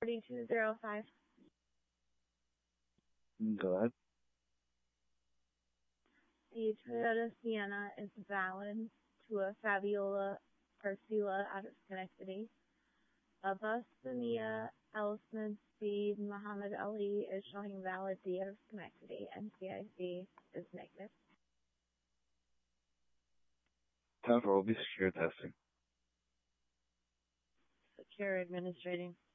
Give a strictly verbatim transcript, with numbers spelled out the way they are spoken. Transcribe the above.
forty-two zero five. Go ahead. The Toyota Sienna is valid to a Fabiola Parcula out of Schenectady. A bus Mia L. Smith Speed Muhammad Ali is showing valid D out of Schenectady. N C I C is negative. Time for O B secure testing. Secure administrating.